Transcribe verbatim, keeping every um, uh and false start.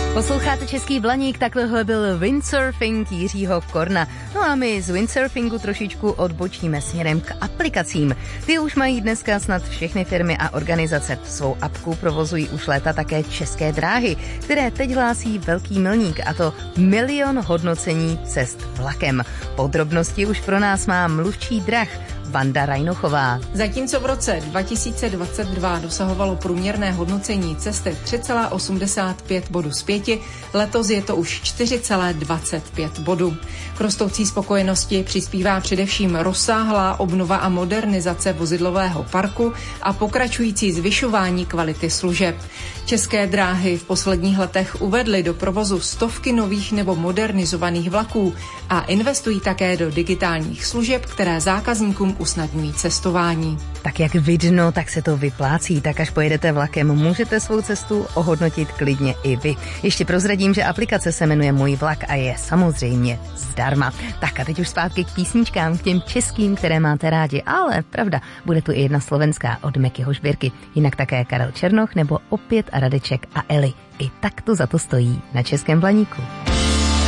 Posloucháte Český Blaník, tak tohle byl windsurfing Jiřího Korna. No a my z windsurfingu trošičku odbočíme směrem k aplikacím. Ty už mají dneska snad všechny firmy a organizace. Svou apku provozují už léta také České dráhy, které teď hlásí velký milník, a to milion hodnocení cest vlakem. Podrobnosti už pro nás má mluvčí drah Vanda Rajnochová. Zatímco v roce dva tisíce dvacet dva dosahovalo průměrné hodnocení cesty tři celá osmdesát pět bodu z pěti, letos je to už čtyři celá dvacet pět bodů. K rostoucí spokojenosti přispívá především rozsáhlá obnova a modernizace vozidlového parku a pokračující zvyšování kvality služeb. České dráhy v posledních letech uvedly do provozu stovky nových nebo modernizovaných vlaků a investují také do digitálních služeb, které zákazníkům usnadňují cestování. Tak jak vidno, tak se to vyplácí, tak až pojedete vlakem, můžete svou cestu ohodnotit klidně i vy. Ještě prozradím, že aplikace se jmenuje Můj vlak a je samozřejmě zdarma. Tak a teď už zpátky k písničkám, k těm českým, které máte rádi, ale pravda, bude tu i jedna slovenská od Mekyho Žbírky, jinak také Karel Černoch nebo opět Radeček a Eli. I tak to za to stojí na Českém Blaníku.